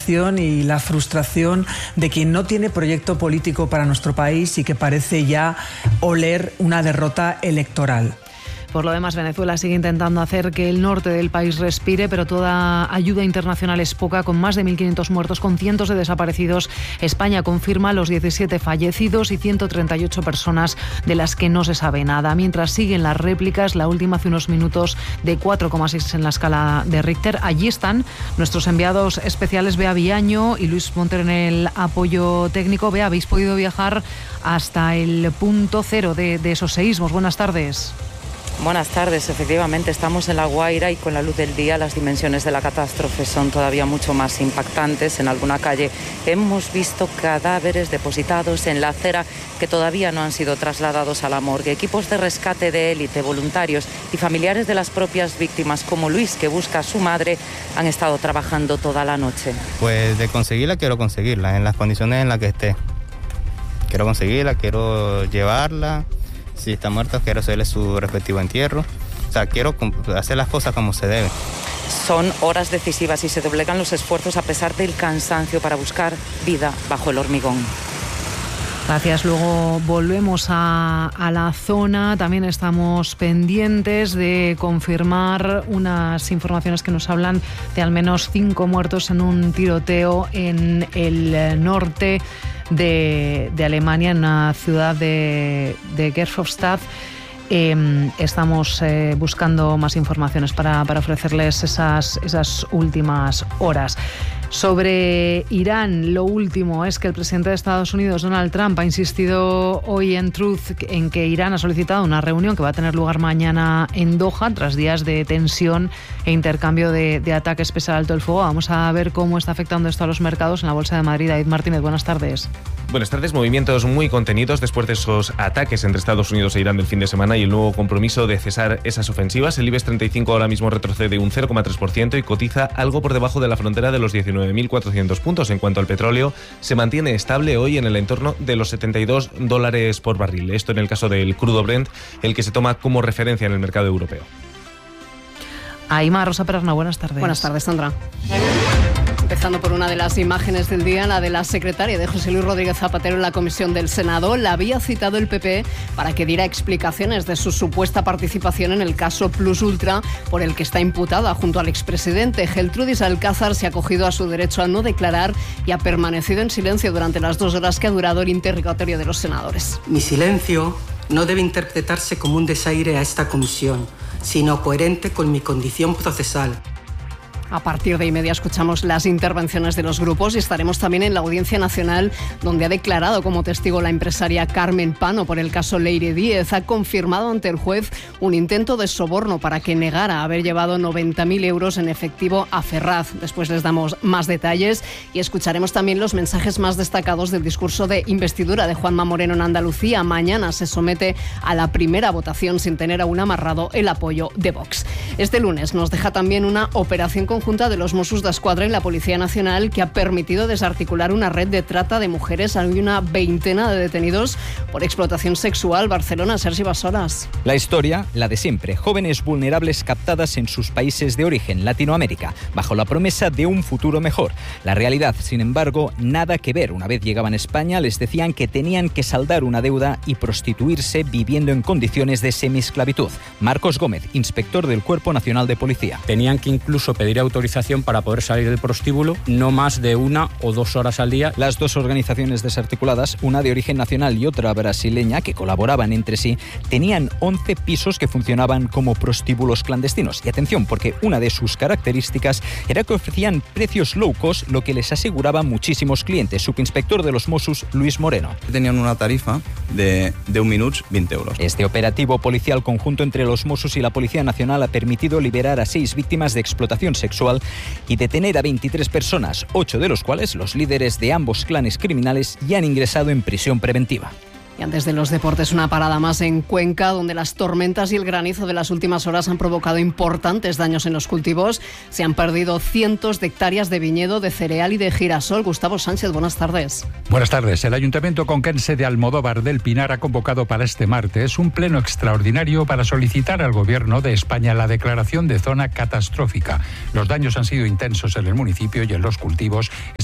preocupación y la frustración de quien no tiene proyecto político para nuestro país y que parece ya oler una derrota electoral. Por lo demás, Venezuela sigue intentando hacer que el norte del país respire, pero toda ayuda internacional es poca, con más de 1.500 muertos, con cientos de desaparecidos. España confirma los 17 fallecidos y 138 personas de las que no se sabe nada. Mientras siguen las réplicas, la última hace unos minutos, de 4,6 en la escala de Richter. Allí están nuestros enviados especiales Bea Villaño y Luis Montero en el apoyo técnico. Bea, habéis podido viajar hasta el punto cero de esos seísmos. Buenas tardes. Buenas tardes, efectivamente estamos en La Guaira y con la luz del día las dimensiones de la catástrofe son todavía mucho más impactantes. En alguna calle hemos visto cadáveres depositados en la acera que todavía no han sido trasladados a la morgue. Equipos de rescate de élite, voluntarios y familiares de las propias víctimas, como Luis, que busca a su madre, han estado trabajando toda la noche. Pues de conseguirla, quiero conseguirla en las condiciones en las que esté. Quiero conseguirla, quiero llevarla. Si está muerto, quiero hacerle su respectivo entierro. O sea, quiero hacer las cosas como se debe. Son horas decisivas y se doblegan los esfuerzos a pesar del cansancio para buscar vida bajo el hormigón. Gracias. Luego volvemos a la zona. También estamos pendientes de confirmar unas informaciones que nos hablan de al menos 5 muertos en un tiroteo en el norte de Alemania, en la ciudad de Gerolstein. Estamos buscando más informaciones para ofrecerles esas últimas horas. Sobre Irán, lo último es que el presidente de Estados Unidos, Donald Trump, ha insistido hoy en Truth en que Irán ha solicitado una reunión que va a tener lugar mañana en Doha, tras días de tensión e intercambio de ataques pese al alto el fuego. Vamos a ver cómo está afectando esto a los mercados en la Bolsa de Madrid. David Martínez, buenas tardes. Buenas tardes. Movimientos muy contenidos después de esos ataques entre Estados Unidos e Irán del fin de semana y el nuevo compromiso de cesar esas ofensivas. El IBEX 35 ahora mismo retrocede un 0,3% y cotiza algo por debajo de la frontera de los 19.400 puntos. En cuanto al petróleo, se mantiene estable hoy en el entorno de los $72 por barril. Esto en el caso del crudo Brent, el que se toma como referencia en el mercado europeo. Aima Rosa Perarna, buenas tardes. Buenas tardes, Sandra. Empezando por una de las imágenes del día, la de la secretaria de José Luis Rodríguez Zapatero en la comisión del Senado. La había citado el PP para que diera explicaciones de su supuesta participación en el caso Plus Ultra, por el que está imputada junto al expresidente. Geltrudis Alcázar se ha acogido a su derecho a no declarar y ha permanecido en silencio durante las 2 horas que ha durado el interrogatorio de los senadores. Mi silencio no debe interpretarse como un desaire a esta comisión, sino coherente con mi condición procesal. A partir de 1:30 escuchamos las intervenciones de los grupos y estaremos también en la Audiencia Nacional, donde ha declarado como testigo la empresaria Carmen Pano por el caso Leire Díez. Ha confirmado ante el juez un intento de soborno para que negara haber llevado 90.000 euros en efectivo a Ferraz. Después les damos más detalles y escucharemos también los mensajes más destacados del discurso de investidura de Juanma Moreno en Andalucía. Mañana se somete a la primera votación sin tener aún amarrado el apoyo de Vox. Este lunes nos deja también una operación conjunta de los Mossos d'Esquadra y la Policía Nacional que ha permitido desarticular una red de trata de mujeres. Hay una veintena de detenidos por explotación sexual. Barcelona, Sergi Bassolas. La historia, la de siempre. Jóvenes vulnerables captadas en sus países de origen, Latinoamérica, bajo la promesa de un futuro mejor. La realidad, sin embargo, nada que ver. Una vez llegaban a España, les decían que tenían que saldar una deuda y prostituirse viviendo en condiciones de semiesclavitud. Marcos Gómez, inspector del Cuerpo Nacional de Policía. Tenían que incluso pedir autorización para poder salir del prostíbulo, no más de 1 o 2 horas al día. Las dos organizaciones desarticuladas, una de origen nacional y otra brasileña, que colaboraban entre sí, tenían 11 pisos que funcionaban como prostíbulos clandestinos. Y atención, porque una de sus características era que ofrecían precios low cost, lo que les aseguraba muchísimos clientes. Subinspector de los Mossos, Luis Moreno. Tenían una tarifa de 1 minuto, 20 euros. Este operativo policial conjunto entre los Mossos y la Policía Nacional ha permitido liberar a 6 víctimas de explotación sexual y detener a 23 personas, 8 de los cuales los líderes de ambos clanes criminales ya han ingresado en prisión preventiva. Y antes de los deportes, una parada más en Cuenca, donde las tormentas y el granizo de las últimas horas han provocado importantes daños en los cultivos. Se han perdido cientos de hectáreas de viñedo, de cereal y de girasol. Gustavo Sánchez, buenas tardes. Buenas tardes. El Ayuntamiento conquense de Almodóvar del Pinar ha convocado para este martes un pleno extraordinario para solicitar al Gobierno de España la declaración de zona catastrófica. Los daños han sido intensos en el municipio y en los cultivos,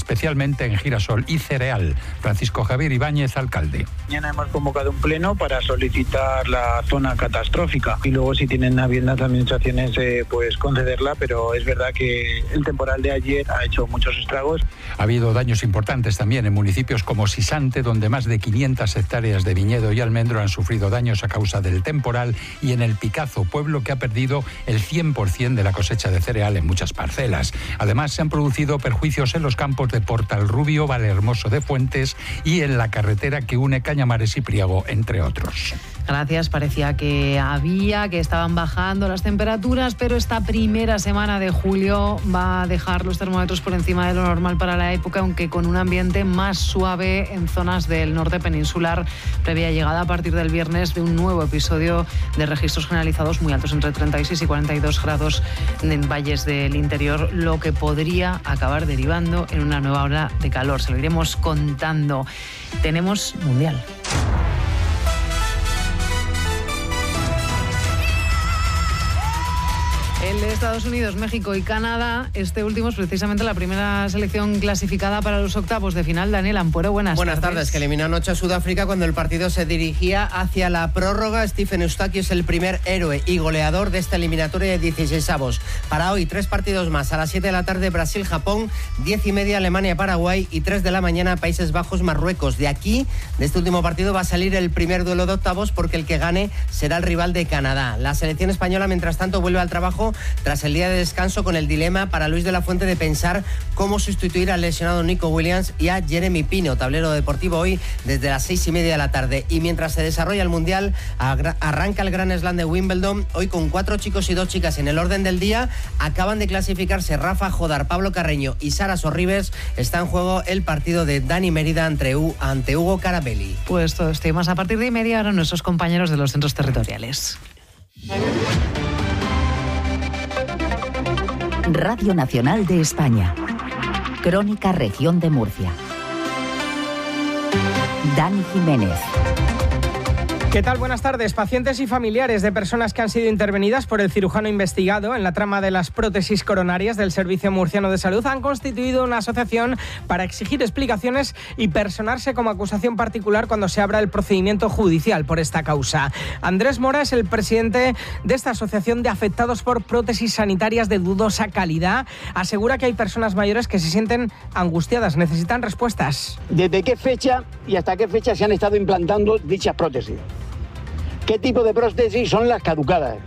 especialmente en girasol y cereal. Francisco Javier Ibáñez, alcalde. Mañana hemos convocado un pleno para solicitar la zona catastrófica y luego si tienen a bien las administraciones pues concederla, pero es verdad que el temporal de ayer ha hecho muchos estragos. Ha habido daños importantes también en municipios como Sisante, donde más de 500 hectáreas de viñedo y almendro han sufrido daños a causa del temporal, y en El Picazo, pueblo que ha perdido el 100% de la cosecha de cereal en muchas parcelas. Además, se han producido perjuicios en los campos de Portalrubio, Valhermoso de Fuentes y en la carretera que une Cañamares y Priego, entre otros. Gracias, parecía que estaban bajando las temperaturas, pero esta primera semana de julio va a dejar los termómetros por encima de lo normal para la época, aunque con un ambiente más suave en zonas del norte peninsular, previa llegada a partir del viernes de un nuevo episodio de registros generalizados muy altos, entre 36 y 42 grados en valles del interior, lo que podría acabar derivando en una nueva ola de calor. Se lo iremos contando. Tenemos Mundial. El de Estados Unidos, México y Canadá, este último es precisamente la primera selección clasificada para los octavos de final. Daniel Ampuero, buenas tardes. Que eliminó anoche a Sudáfrica cuando el partido se dirigía hacia la prórroga. Stephen Eustáquio es el primer héroe y goleador de esta eliminatoria de 16avos. Para hoy, 3 partidos más. A las 7 de la tarde, Brasil-Japón, 10:30 Alemania-Paraguay y 3 de la mañana Países Bajos-Marruecos. De aquí, de este último partido, va a salir el primer duelo de octavos, porque el que gane será el rival de Canadá. La selección española, mientras tanto, vuelve al trabajo tras el día de descanso, con el dilema para Luis de la Fuente de pensar cómo sustituir al lesionado Nico Williams y a Jeremy Pino. Tablero deportivo hoy desde las 6:30 de la tarde. Y mientras se desarrolla el Mundial, arranca el Grand Slam de Wimbledon, hoy con 4 chicos y 2 chicas en el orden del día. Acaban de clasificarse Rafa Jodar, Pablo Carreño y Sara Sorribes. Está en juego el partido de Dani Mérida ante Hugo Carabelli. Pues todo esto y más a partir de media hora nuestros compañeros de los centros territoriales. Radio Nacional de España. Crónica Región de Murcia. Dani Jiménez. ¿Qué tal? Buenas tardes. Pacientes y familiares de personas que han sido intervenidas por el cirujano investigado en la trama de las prótesis coronarias del Servicio Murciano de Salud han constituido una asociación para exigir explicaciones y personarse como acusación particular cuando se abra el procedimiento judicial por esta causa. Andrés Mora es el presidente de esta asociación de afectados por prótesis sanitarias de dudosa calidad. Asegura que hay personas mayores que se sienten angustiadas, necesitan respuestas. ¿Desde qué fecha y hasta qué fecha se han estado implantando dichas prótesis? ¿Qué tipo de prótesis son las caducadas?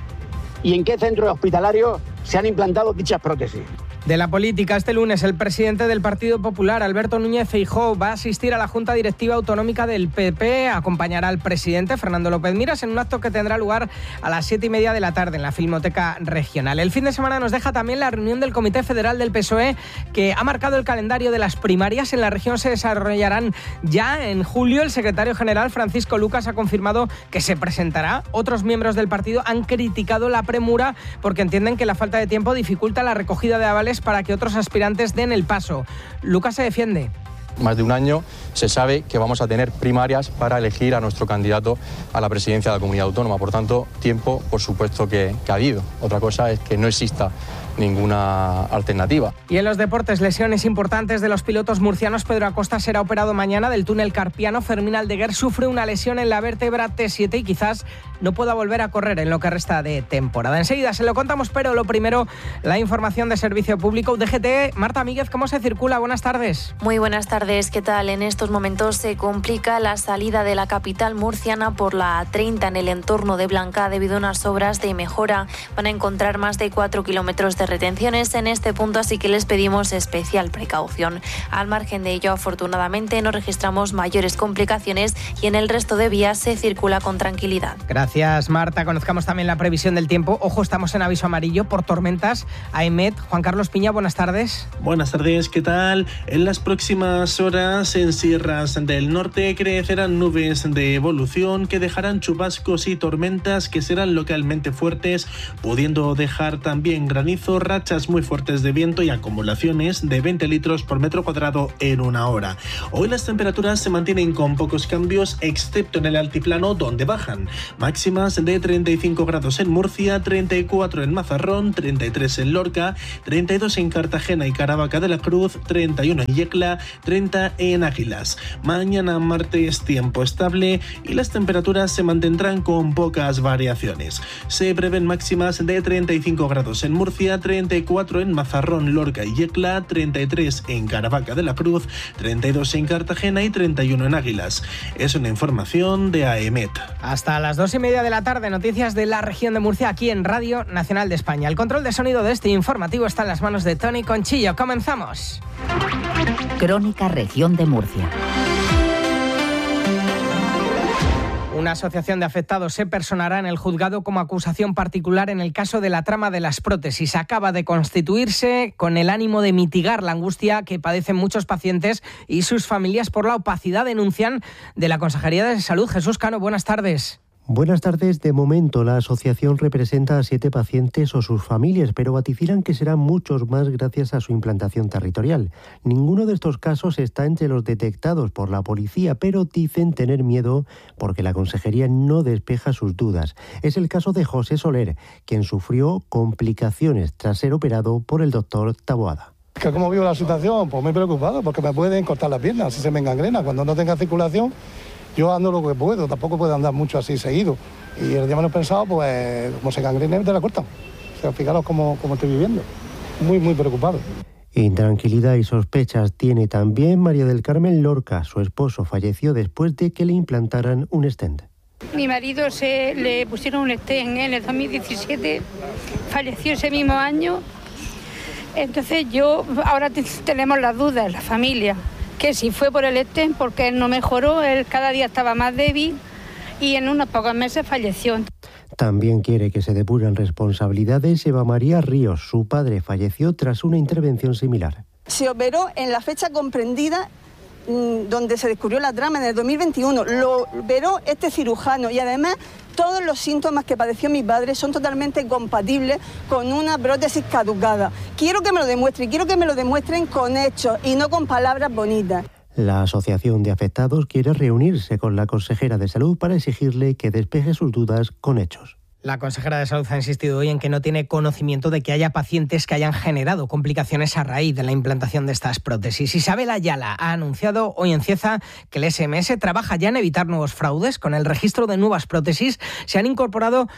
¿Y en qué centros hospitalarios se han implantado dichas prótesis? De la política, este lunes el presidente del Partido Popular, Alberto Núñez Feijóo, va a asistir a la Junta Directiva Autonómica del PP, acompañará al presidente Fernando López Miras en un acto que tendrá lugar a las 7:30 de la tarde en la Filmoteca Regional. El fin de semana nos deja también la reunión del Comité Federal del PSOE, que ha marcado el calendario de las primarias. En la región se desarrollarán ya en julio. El secretario general, Francisco Lucas, ha confirmado que se presentará. Otros miembros del partido han criticado la premura porque entienden que la falta de tiempo dificulta la recogida de avales para que otros aspirantes den el paso. Lucas se defiende. Más de un año se sabe que vamos a tener primarias para elegir a nuestro candidato a la presidencia de la comunidad autónoma. Por tanto, tiempo, por supuesto que ha habido. Otra cosa es que no exista ninguna alternativa. Y en los deportes, lesiones importantes de los pilotos murcianos. Pedro Acosta será operado mañana del túnel carpiano. Fermín Aldeguer sufre una lesión en la vértebra T7 y quizás no pueda volver a correr en lo que resta de temporada. Enseguida se lo contamos, pero lo primero, la información de servicio público. UDGT, Marta Míguez, ¿cómo se circula? Buenas tardes. Muy buenas tardes, ¿qué tal? En estos momentos se complica la salida de la capital murciana por la A30 en el entorno de Blanca debido a unas obras de mejora. Van a encontrar más de 4 kilómetros de retenciones en este punto, así que les pedimos especial precaución. Al margen de ello, afortunadamente, no registramos mayores complicaciones y en el resto de vías se circula con tranquilidad. Gracias, Marta. Conozcamos también la previsión del tiempo. Ojo, estamos en aviso amarillo por tormentas. AEMET, Juan Carlos Piña, buenas tardes. Buenas tardes, ¿qué tal? En las próximas horas en sierras del norte crecerán nubes de evolución que dejarán chubascos y tormentas que serán localmente fuertes, pudiendo dejar también granizo, habiendo rachas muy fuertes de viento y acumulaciones de 20 litros por metro cuadrado en una hora. Hoy las temperaturas se mantienen con pocos cambios, excepto en el altiplano, donde bajan. Máximas de 35 grados en Murcia, 34 en Mazarrón, 33 en Lorca, 32 en Cartagena y Caravaca de la Cruz, 31 en Yecla, 30 en Águilas. Mañana martes tiempo estable y las temperaturas se mantendrán con pocas variaciones. Se prevén máximas de 35 grados en Murcia, 34 en Mazarrón, Lorca y Yecla, 33 en Caravaca de la Cruz, 32 en Cartagena y 31 en Águilas. Es una información de AEMET. Hasta las 2:30 de la tarde, noticias de la región de Murcia aquí en Radio Nacional de España. El control de sonido de este informativo está en las manos de Tony Conchillo. Comenzamos. Crónica Región de Murcia. Una asociación de afectados se personará en el juzgado como acusación particular en el caso de la trama de las prótesis. Acaba de constituirse con el ánimo de mitigar la angustia que padecen muchos pacientes y sus familias por la opacidad, denuncian, de la Consejería de Salud. Jesús Cano, buenas tardes. Buenas tardes. De momento, la asociación representa a 7 pacientes o sus familias, pero vaticinan que serán muchos más gracias a su implantación territorial. Ninguno de estos casos está entre los detectados por la policía, pero dicen tener miedo porque la consejería no despeja sus dudas. Es el caso de José Soler, quien sufrió complicaciones tras ser operado por el doctor Taboada. ¿Cómo vivo la situación? Pues muy preocupado, porque me pueden cortar las piernas si se me engangrena. Cuando no tenga circulación, yo ando lo que puedo, tampoco puedo andar mucho así seguido. Y el día menos pensado, pues como se gangrene, te la cortan. O sea, fijaros cómo estoy viviendo. Muy preocupado. Intranquilidad y sospechas tiene también María del Carmen Lorca. Su esposo falleció después de que le implantaran un stent. Mi marido le pusieron un stent en el 2017, falleció ese mismo año. Entonces ahora tenemos las dudas, la familia, que si fue por el stent, porque él no mejoró, él cada día estaba más débil y en unos pocos meses falleció. También quiere que se depuren responsabilidades Eva María Ríos. Su padre falleció tras una intervención similar. Se operó en la fecha comprendida donde se descubrió la trama, en el 2021. Lo operó este cirujano y además todos los síntomas que padeció mi padre son totalmente compatibles con una prótesis caducada. Quiero que me lo demuestren, quiero que me lo demuestren con hechos y no con palabras bonitas. La Asociación de Afectados quiere reunirse con la consejera de Salud para exigirle que despeje sus dudas con hechos. La consejera de Salud ha insistido hoy en que no tiene conocimiento de que haya pacientes que hayan generado complicaciones a raíz de la implantación de estas prótesis. Isabel Ayala ha anunciado hoy en Cieza que el SMS trabaja ya en evitar nuevos fraudes. Con el registro de nuevas prótesis se han incorporado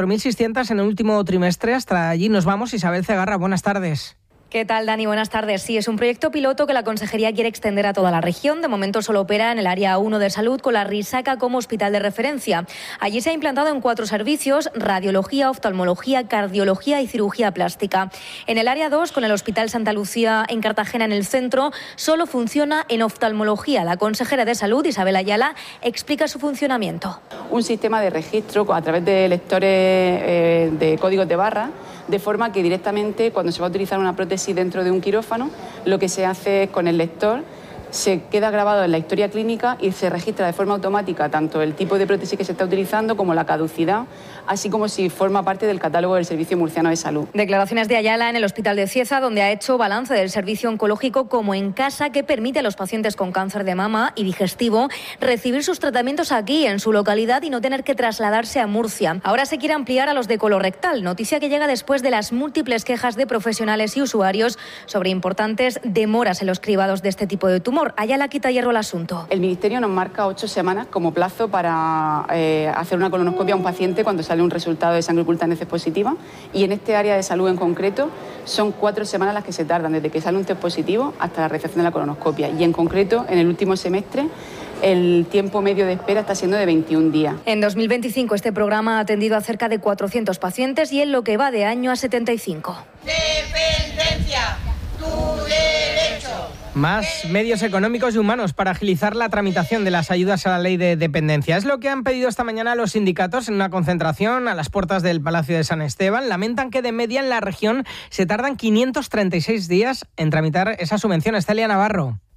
4.600 en el último trimestre. Hasta allí nos vamos. Isabel Cegarra, buenas tardes. ¿Qué tal, Dani? Buenas tardes. Sí, es un proyecto piloto que la Consejería quiere extender a toda la región. De momento solo opera en el área 1 de salud con la Risaca como hospital de referencia. Allí se ha implantado en 4 servicios: radiología, oftalmología, cardiología y cirugía plástica. En el área 2, con el Hospital Santa Lucía en Cartagena en el centro, solo funciona en oftalmología. La consejera de Salud, Isabel Ayala, explica su funcionamiento. Un sistema de registro a través de lectores de códigos de barra, de forma que directamente cuando se va a utilizar una prótesis dentro de un quirófano, lo que se hace es con el lector, se queda grabado en la historia clínica y se registra de forma automática tanto el tipo de prótesis que se está utilizando como la caducidad, así como si forma parte del catálogo del Servicio Murciano de Salud. Declaraciones de Ayala en el Hospital de Cieza, donde ha hecho balance del servicio oncológico como en casa, que permite a los pacientes con cáncer de mama y digestivo recibir sus tratamientos aquí, en su localidad, y no tener que trasladarse a Murcia. Ahora se quiere ampliar a los de colorectal, noticia que llega después de las múltiples quejas de profesionales y usuarios sobre importantes demoras en los cribados de este tipo de tumor. Ayala quita hierro al asunto. El Ministerio nos marca 8 semanas como plazo para hacer una colonoscopia a un paciente cuando sale un resultado de sangre oculta en heces positiva, y en este área de salud en concreto son 4 semanas las que se tardan desde que sale un test positivo hasta la recepción de la colonoscopia, y en concreto en el último semestre el tiempo medio de espera está siendo de 21 días. En 2025 este programa ha atendido a cerca de 400 pacientes y en lo que va de año a 75. Dependencia, tu derecho. Más medios económicos y humanos para agilizar la tramitación de las ayudas a la ley de dependencia. Es lo que han pedido esta mañana los sindicatos en una concentración a las puertas del Palacio de San Esteban. Lamentan que de media en la región se tardan 536 días en tramitar esas subvenciones. Celia Navarro.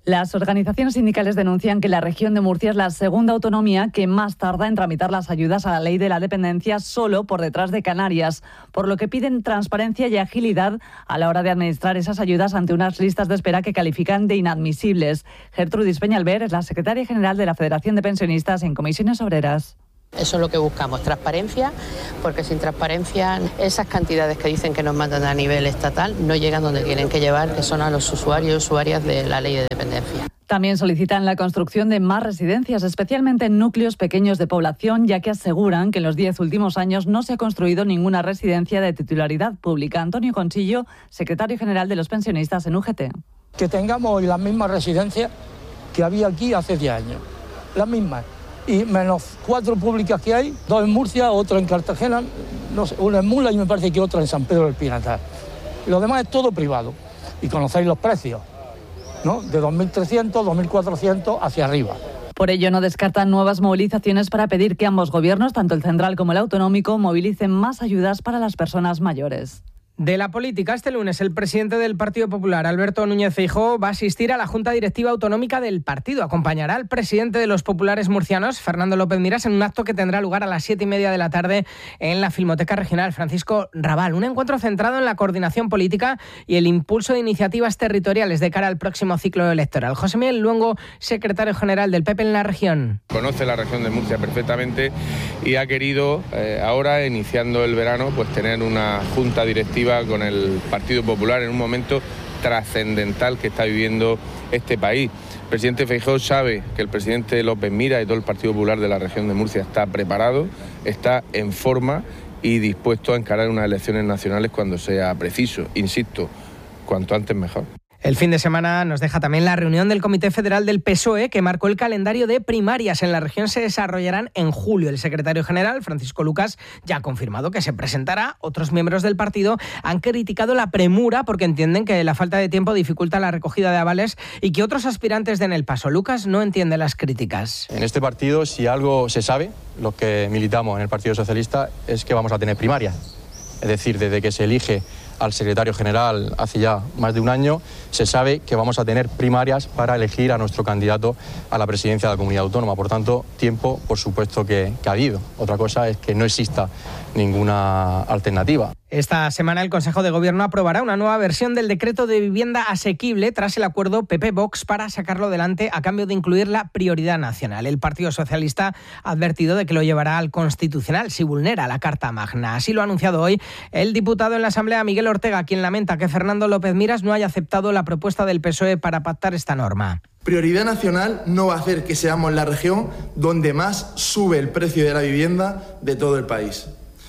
Las organizaciones sindicales denuncian que la región de Murcia es la segunda autonomía que más tarda en tramitar las ayudas a la ley de la dependencia, solo por detrás de Canarias, por lo que piden transparencia y agilidad a la hora de administrar esas ayudas ante unas listas de espera que califican de inadmisibles. Gertrudis Peñalver es la secretaria general de la Federación de Pensionistas en Comisiones Obreras. Eso es lo que buscamos, transparencia, porque sin transparencia esas cantidades que dicen que nos mandan a nivel estatal no llegan donde tienen que llevar, que son a los usuarios y usuarias de la ley de dependencia. También solicitan la construcción de más residencias, especialmente en núcleos pequeños de población, ya que aseguran que en los 10 últimos años no se ha construido ninguna residencia de titularidad pública. Antonio Conchillo, secretario general de los pensionistas en UGT. Que tengamos las mismas residencias que había aquí hace 10 años, las mismas. Y menos 4 públicas que hay, 2 en Murcia, otra en Cartagena, no sé, una en Mula y me parece que otra en San Pedro del Pinatar. Lo demás es todo privado. Y conocéis los precios, ¿no? De 2.300, 2.400 hacia arriba. Por ello, no descartan nuevas movilizaciones para pedir que ambos gobiernos, tanto el central como el autonómico, movilicen más ayudas para las personas mayores. De la política, este lunes el presidente del Partido Popular, Alberto Núñez Feijóo, va a asistir a la Junta Directiva Autonómica del partido. Acompañará al presidente de los populares murcianos, Fernando López Miras, en un acto que tendrá lugar a las 7:30 de la tarde en la Filmoteca Regional Francisco Rabal. Un encuentro centrado en la coordinación política y el impulso de iniciativas territoriales de cara al próximo ciclo electoral. José Miguel Luengo, secretario general del PP en la región. Conoce la región de Murcia perfectamente y ha querido, ahora, iniciando el verano, pues tener una junta directiva con el Partido Popular en un momento trascendental que está viviendo este país. El presidente Feijóo sabe que el presidente López Miras y todo el Partido Popular de la región de Murcia está preparado, está en forma y dispuesto a encarar unas elecciones nacionales cuando sea preciso. Insisto, cuanto antes mejor. El fin de semana nos deja también la reunión del Comité Federal del PSOE, que marcó el calendario de primarias en la región. Se desarrollarán en julio. El secretario general, Francisco Lucas, ya ha confirmado que se presentará. Otros miembros del partido han criticado la premura porque entienden que la falta de tiempo dificulta la recogida de avales y que otros aspirantes den el paso. Lucas no entiende las críticas. En este partido, si algo se sabe, los que militamos en el Partido Socialista, es que vamos a tener primarias. Es decir, desde que se elige al secretario general hace ya más de un año, se sabe que vamos a tener primarias para elegir a nuestro candidato a la presidencia de la comunidad autónoma. Por tanto, tiempo, por supuesto que ha habido. Otra cosa es que no exista ninguna alternativa. Esta semana el Consejo de Gobierno aprobará una nueva versión del decreto de vivienda asequible tras el acuerdo PP-Vox para sacarlo adelante a cambio de incluir la prioridad nacional. El Partido Socialista ha advertido de que lo llevará al Constitucional si vulnera la Carta Magna. Así lo ha anunciado hoy el diputado en la Asamblea, Miguel Ortega, quien lamenta que Fernando López Miras no haya aceptado la propuesta del PSOE para pactar esta norma. Prioridad nacional no va a hacer que seamos la región donde más sube el precio de la vivienda de todo el país.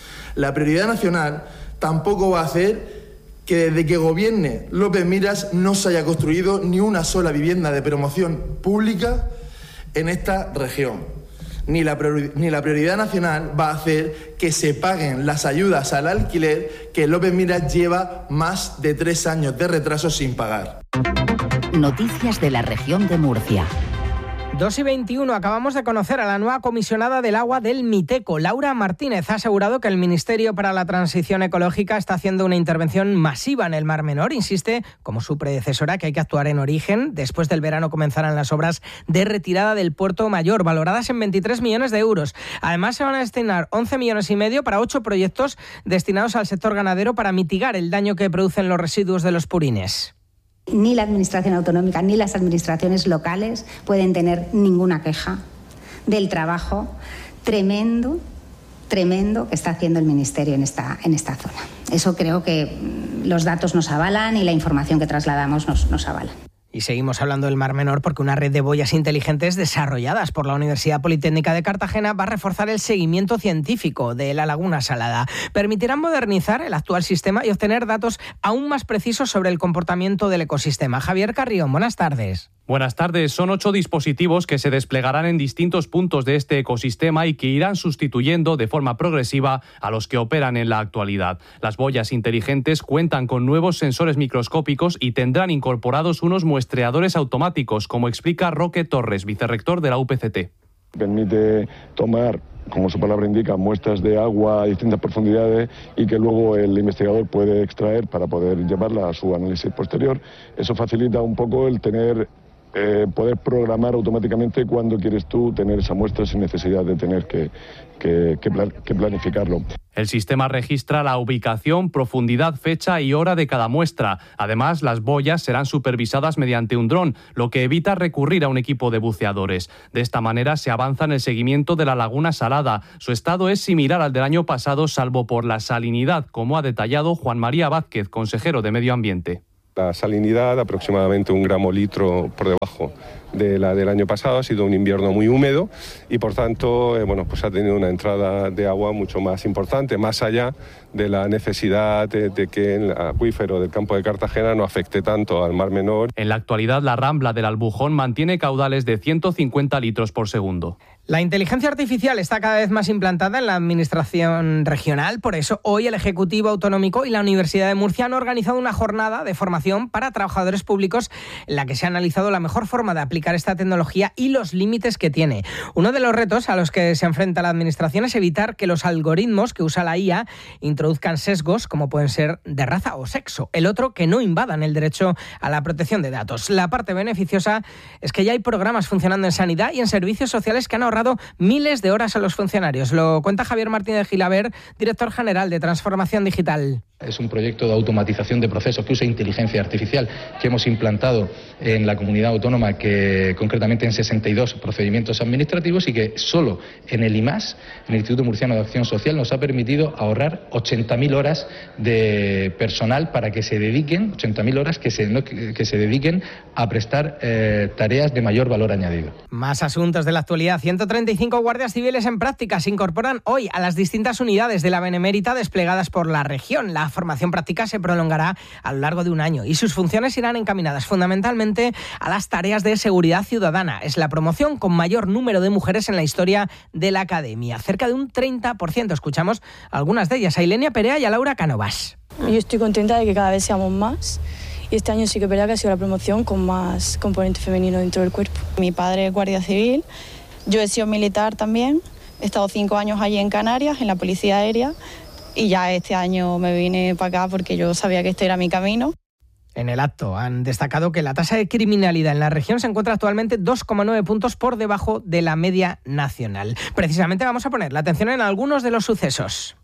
La prioridad nacional tampoco va a hacer que desde que gobierne López Miras no se haya construido ni una sola vivienda de promoción pública en esta región. Ni la prioridad nacional va a hacer que se paguen las ayudas al alquiler que López Miras lleva más de 3 años de retraso sin pagar. Noticias de la región de Murcia. 2:21, acabamos de conocer a la nueva comisionada del agua del Miteco. Laura Martínez ha asegurado que el Ministerio para la Transición Ecológica está haciendo una intervención masiva en el Mar Menor. Insiste, como su predecesora, que hay que actuar en origen. Después del verano comenzarán las obras de retirada del Puerto Mayor, valoradas en 23 millones de euros. Además, se van a destinar 11,5 millones para 8 proyectos destinados al sector ganadero para mitigar el daño que producen los residuos de los purines. Ni la Administración autonómica ni las administraciones locales pueden tener ninguna queja del trabajo tremendo que está haciendo el Ministerio en esta zona. Eso creo que los datos nos avalan y la información que trasladamos nos avalan. Y seguimos hablando del Mar Menor porque una red de boyas inteligentes desarrolladas por la Universidad Politécnica de Cartagena va a reforzar el seguimiento científico de la Laguna Salada. Permitirán modernizar el actual sistema y obtener datos aún más precisos sobre el comportamiento del ecosistema. Javier Carrión, buenas tardes. Buenas tardes. Son 8 dispositivos que se desplegarán en distintos puntos de este ecosistema y que irán sustituyendo de forma progresiva a los que operan en la actualidad. Las boyas inteligentes cuentan con nuevos sensores microscópicos y tendrán incorporados unos muestreadores automáticos, como explica Roque Torres, vicerrector de la UPCT. Permite tomar, como su palabra indica, muestras de agua a distintas profundidades y que luego el investigador puede extraer para poder llevarla a su análisis posterior. Eso facilita un poco el tener poder programar automáticamente cuándo quieres tú tener esa muestra sin necesidad de tener que planificarlo. El sistema registra la ubicación, profundidad, fecha y hora de cada muestra. Además, las boyas serán supervisadas mediante un dron, lo que evita recurrir a un equipo de buceadores. De esta manera se avanza en el seguimiento de la laguna salada. Su estado es similar al del año pasado, salvo por la salinidad, como ha detallado Juan María Vázquez, consejero de Medio Ambiente. La salinidad, aproximadamente 1 gramo litro por debajo de la del año pasado. Ha sido un invierno muy húmedo y por tanto pues ha tenido una entrada de agua mucho más importante, más allá de la necesidad de que el acuífero del campo de Cartagena no afecte tanto al Mar Menor. En la actualidad, la Rambla del Albujón mantiene caudales de 150 litros por segundo. La inteligencia artificial está cada vez más implantada en la administración regional. Por eso, hoy el Ejecutivo Autonómico y la Universidad de Murcia han organizado una jornada de formación para trabajadores públicos en la que se ha analizado la mejor forma de aplicar esta tecnología y los límites que tiene. Uno de los retos a los que se enfrenta la administración es evitar que los algoritmos que usa la IA introduzcan sesgos como pueden ser de raza o sexo. El otro, que no invadan el derecho a la protección de datos. La parte beneficiosa es que ya hay programas funcionando en sanidad y en servicios sociales que han ahorrado miles de horas a los funcionarios. Lo cuenta Javier Martínez Gilaber, director general de Transformación Digital. Es un proyecto de automatización de procesos que usa inteligencia artificial que hemos implantado en la comunidad autónoma, que concretamente en 62 procedimientos administrativos, y que solo en el IMAS, en el Instituto Murciano de Acción Social, nos ha permitido ahorrar 80.000 horas de personal para que se dediquen, 80.000 horas que se dediquen a prestar tareas de mayor valor añadido. Más asuntos de la actualidad. 135 guardias civiles en práctica se incorporan hoy a las distintas unidades de la Benemérita desplegadas por la región. La formación práctica se prolongará a lo largo de un año y sus funciones irán encaminadas fundamentalmente a las tareas de seguridad ciudadana. Es la promoción con mayor número de mujeres en la historia de la academia, cerca de un 30%. Escuchamos algunas de ellas, a Ilenia Perea y a Laura Cánovas. Yo estoy contenta de que cada vez seamos más. Y este año sí que es verdad que ha sido la promoción con más componente femenino dentro del cuerpo. Mi padre es guardia civil, yo he sido militar también, he estado 5 años allí en Canarias, en la Policía Aérea, y ya este año me vine para acá porque yo sabía que este era mi camino. En el acto han destacado que la tasa de criminalidad en la región se encuentra actualmente 2,9 puntos por debajo de la media nacional. Precisamente vamos a poner la atención en algunos de los sucesos.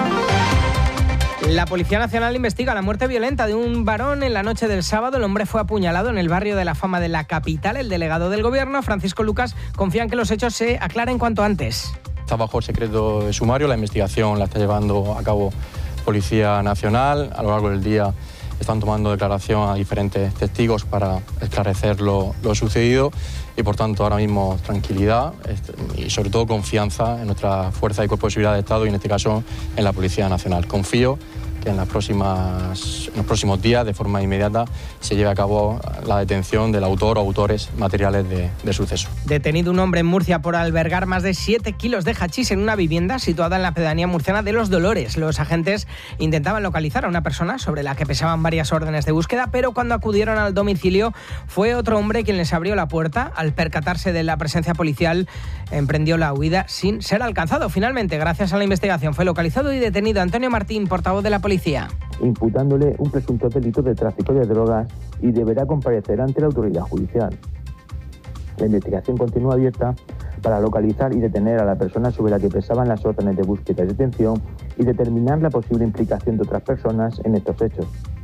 La Policía Nacional investiga la muerte violenta de un varón en la noche del sábado. El hombre fue apuñalado en el barrio de La Fama de la capital. El delegado del Gobierno, Francisco Lucas, confía en que los hechos se aclaren cuanto antes. Está bajo secreto de sumario, la investigación la está llevando a cabo Policía Nacional. A lo largo del día están tomando declaración a diferentes testigos para esclarecer lo sucedido y, por tanto, ahora mismo tranquilidad y, sobre todo, confianza en nuestra fuerza y cuerpo de seguridad de Estado y, en este caso, en la Policía Nacional. Confío que en los próximos días, de forma inmediata, se lleve a cabo la detención del autor o autores materiales de suceso. Detenido un hombre en Murcia por albergar más de 7 kilos de hachís en una vivienda situada en la pedanía murciana de Los Dolores. Los agentes intentaban localizar a una persona sobre la que pesaban varias órdenes de búsqueda, pero cuando acudieron al domicilio fue otro hombre quien les abrió la puerta. Al percatarse de la presencia policial, emprendió la huida sin ser alcanzado. Finalmente, gracias a la investigación, fue localizado y detenido Antonio Martín, portavoz de la policía. Imputándole un presunto delito de tráfico de drogas y deberá comparecer ante la autoridad judicial. La investigación continúa abierta para localizar y detener a la persona sobre la que pesaban las órdenes de búsqueda y detención y determinar la posible implicación de otras personas en estos hechos.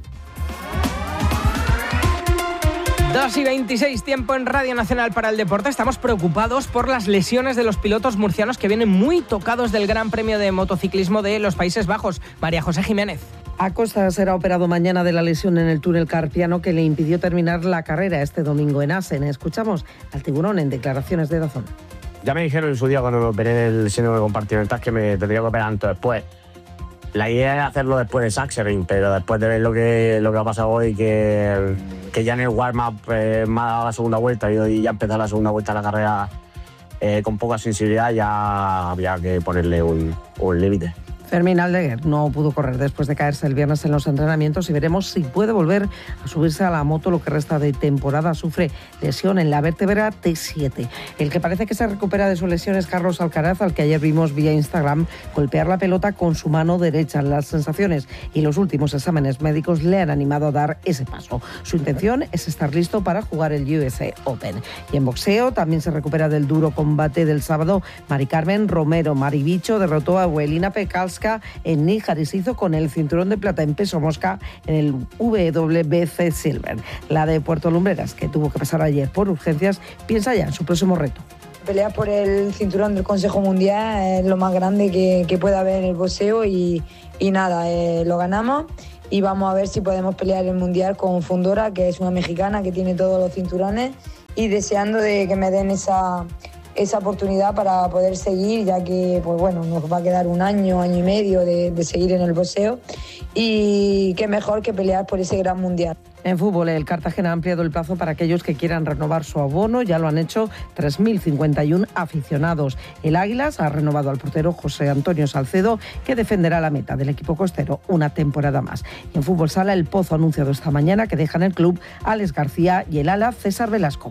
2:26, tiempo en Radio Nacional para el Deporte. Estamos preocupados por las lesiones de los pilotos murcianos que vienen muy tocados del Gran Premio de Motociclismo de los Países Bajos. María José Jiménez. Acosta será operado mañana de la lesión en el túnel carpiano que le impidió terminar la carrera este domingo en Assen. Escuchamos al tiburón en declaraciones de DAZN. Ya me dijeron en su día cuando me operé en el síndrome de compartimental que me tendría que operar antes después. La idea es hacerlo después de Sachsenring, pero después de ver lo que ha pasado hoy, que ya en el warm-up me ha dado la segunda vuelta y ya empezar la segunda vuelta de la carrera con poca sensibilidad, ya había que ponerle un límite. Fermín Aldeguer no pudo correr después de caerse el viernes en los entrenamientos y veremos si puede volver a subirse a la moto lo que resta de temporada. Sufre lesión en la vértebra T7. El que parece que se recupera de su lesión es Carlos Alcaraz, al que ayer vimos vía Instagram golpear la pelota con su mano derecha. Las sensaciones y los últimos exámenes médicos le han animado a dar ese paso. Su intención es estar listo para jugar el US Open. Y en boxeo también se recupera del duro combate del sábado Mari Carmen Romero. Mari Bicho derrotó a Welina Pekalska en Níjar y se hizo con el cinturón de plata en peso mosca en el WBC Silver. La de Puerto Lumbreras, que tuvo que pasar ayer por urgencias, piensa ya en su próximo reto. Pelear por el cinturón del Consejo Mundial es lo más grande que puede haber en el boxeo y nada, lo ganamos y vamos a ver si podemos pelear el Mundial con Fundora, que es una mexicana que tiene todos los cinturones, y deseando de que me den esa oportunidad para poder seguir, ya que pues bueno, nos va a quedar un año y medio de seguir en el boxeo y qué mejor que pelear por ese gran mundial. En fútbol, el Cartagena ha ampliado el plazo para aquellos que quieran renovar su abono. Ya lo han hecho 3.051 aficionados. El Águilas ha renovado al portero José Antonio Salcedo, que defenderá la meta del equipo costero una temporada más. Y en fútbol sala, el Pozo ha anunciado esta mañana que dejan el club Alex García y el ala César Velasco.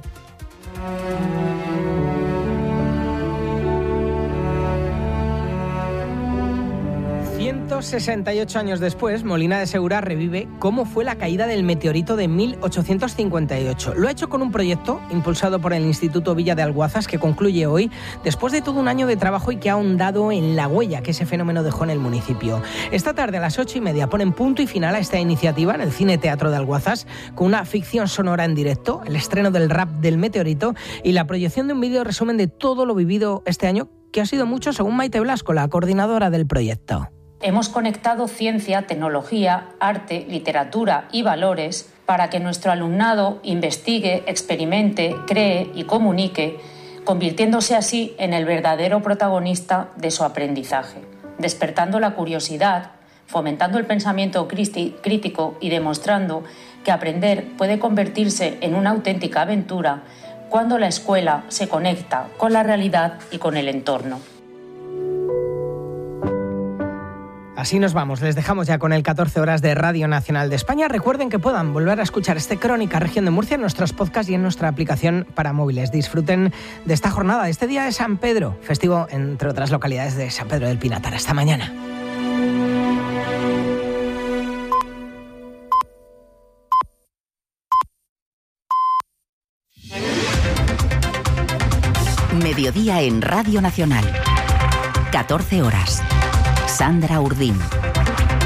168 años después, Molina de Segura revive cómo fue la caída del meteorito de 1858. Lo ha hecho con un proyecto impulsado por el Instituto Villa de Alguazas que concluye hoy, después de todo un año de trabajo y que ha ahondado en la huella que ese fenómeno dejó en el municipio. Esta tarde a las 8:30 ponen punto y final a esta iniciativa en el Cine Teatro de Alguazas, con una ficción sonora en directo, el estreno del rap del meteorito y la proyección de un vídeo resumen de todo lo vivido este año, que ha sido mucho, según Maite Blasco, la coordinadora del proyecto. Hemos conectado ciencia, tecnología, arte, literatura y valores para que nuestro alumnado investigue, experimente, cree y comunique, convirtiéndose así en el verdadero protagonista de su aprendizaje, despertando la curiosidad, fomentando el pensamiento crítico y demostrando que aprender puede convertirse en una auténtica aventura cuando la escuela se conecta con la realidad y con el entorno. Así nos vamos, les dejamos ya con el 14 horas de Radio Nacional de España. Recuerden que puedan volver a escuchar este Crónica Región de Murcia en nuestros podcasts y en nuestra aplicación para móviles. Disfruten de esta jornada, de este día de San Pedro, festivo entre otras localidades de San Pedro del Pinatar. Hasta mañana. Mediodía en Radio Nacional. 14 horas. Sandra Urdín.